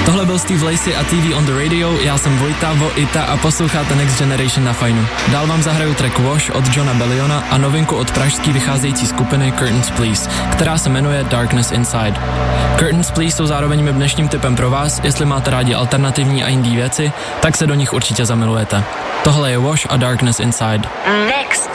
Tohle byl Steve Lacy a TV on the Radio, já jsem Vojta Ita a posloucháte Next Generation na Fajnu. Dál vám zahraju track Wash od Johna Belliona a novinku od pražský vycházející skupiny Curtains Please, která se jmenuje Darkness Inside. Curtains Please jsou zároveň mým dnešním tipem pro vás, jestli máte rádi alternativní a indie věci, tak se do nich určitě zamilujete. Tohle je Wash a Darkness Inside. Next